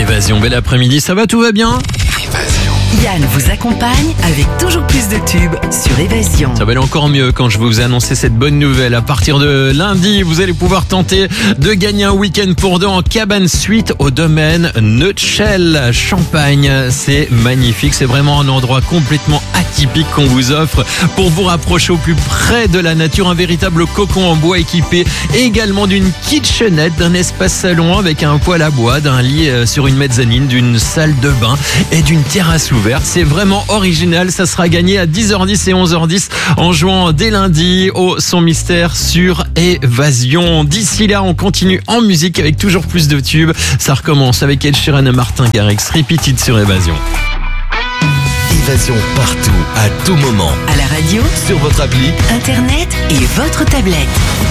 Évasion, bel après-midi, ça va, tout va bien ? Yann vous accompagne avec toujours plus de tubes sur Évasion. Ça va aller encore mieux quand je vais vous annoncer cette bonne nouvelle. À partir de lundi, vous allez pouvoir tenter de gagner un week-end pour deux en cabane suite au domaine Neutschel Champagne. C'est magnifique, c'est vraiment un endroit complètement atypique qu'on vous offre pour vous rapprocher au plus près de la nature. Un véritable cocon en bois équipé également d'une kitchenette, d'un espace salon avec un poêle à bois, d'un lit sur une mezzanine, d'une salle de bain et d'une terrasse ouverte. C'est vraiment original, ça sera gagné à 10h10 et 11h10 en jouant dès lundi au Son Mystère sur Évasion. D'ici là, on continue en musique avec toujours plus de tubes. Ça recommence avec Ed Sheeran et Martin Garrix, Repeated sur Évasion. Évasion partout, à tout moment. À la radio, Sur votre appli, internet et votre tablette.